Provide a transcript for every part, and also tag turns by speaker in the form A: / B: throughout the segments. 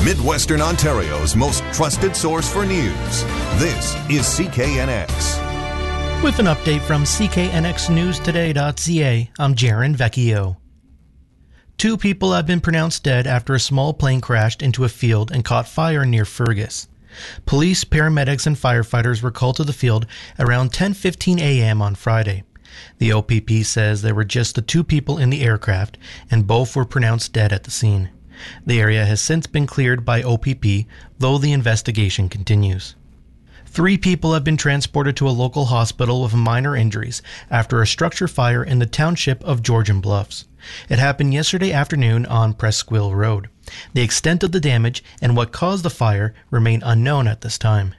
A: Midwestern Ontario's most trusted source for news. This is CKNX.
B: With an update from CKNXNewsToday.ca, I'm Jaron Vecchio. 2 people have been pronounced dead after a small plane crashed into a field and caught fire near Fergus. Police, paramedics, and firefighters were called to the field around 10:15 a.m. on Friday. The OPP says there were just the 2 people in the aircraft, and both were pronounced dead at the scene. The area has since been cleared by OPP, though the investigation continues. 3 people have been transported to a local hospital with minor injuries after a structure fire in the township of Georgian Bluffs. It happened yesterday afternoon on Presqu'île Road. The extent of the damage and what caused the fire remain unknown at this time.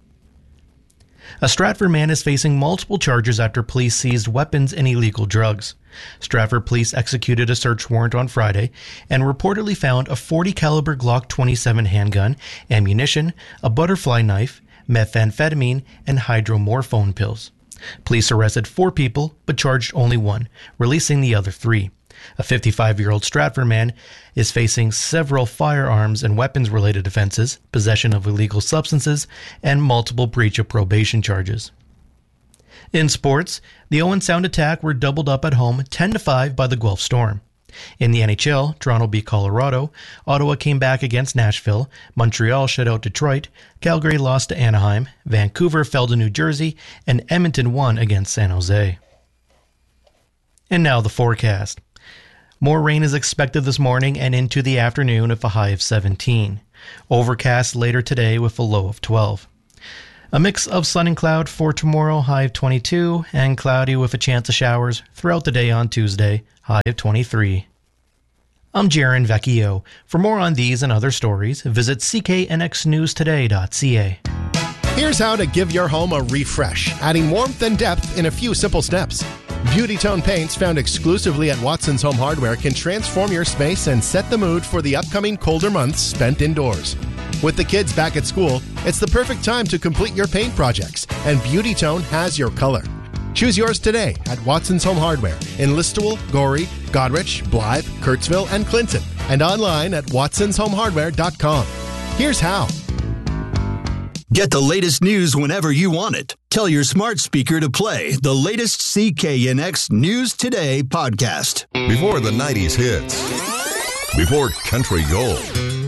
B: A Stratford man is facing multiple charges after police seized weapons and illegal drugs. Stratford police executed a search warrant on Friday and reportedly found a .40 caliber Glock 27 handgun, ammunition, a butterfly knife, methamphetamine, and hydromorphone pills. Police arrested 4 people but charged only 1, releasing the other 3. A 55-year-old Stratford man is facing several firearms and weapons-related offenses, possession of illegal substances, and multiple breach of probation charges. In sports, the Owen Sound attack were doubled up at home 10-5 by the Guelph Storm. In the NHL, Toronto beat Colorado, Ottawa came back against Nashville, Montreal shut out Detroit, Calgary lost to Anaheim, Vancouver fell to New Jersey, and Edmonton won against San Jose. And now the forecast. More rain is expected this morning and into the afternoon with a high of 17. Overcast later today with a low of 12. A mix of sun and cloud for tomorrow, high of 22, and cloudy with a chance of showers throughout the day on Tuesday, high of 23. I'm Jaron Vecchio. For more on these and other stories, visit cknxnewstoday.ca.
C: Here's how to give your home a refresh, adding warmth and depth in a few simple steps. Beauty Tone paints found exclusively at Watson's Home Hardware can transform your space and set the mood for the upcoming colder months spent indoors. With the kids back at school, it's the perfect time to complete your paint projects, and Beauty Tone has your color. Choose yours today at Watson's Home Hardware in Listowel, Gorey, Goderich, Blythe, Kurtzville, and Clinton, and online at watsonshomehardware.com. Here's how.
D: Get the latest news whenever you want it. Tell your smart speaker to play the latest CKNX News Today podcast.
A: Before the 90s hits. Before country gold.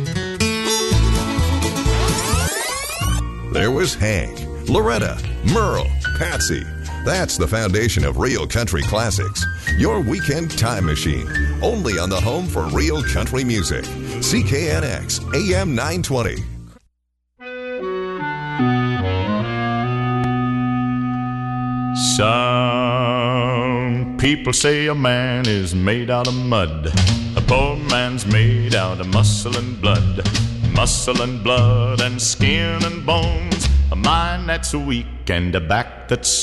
A: There was Hank, Loretta, Merle, Patsy. That's the foundation of real country classics. Your weekend time machine. Only on the home for real country music. CKNX AM 920.
E: Some people say a man is made out of mud. A poor man's made out of muscle and blood. Muscle and blood and skin and bones. A mind that's weak and a back that's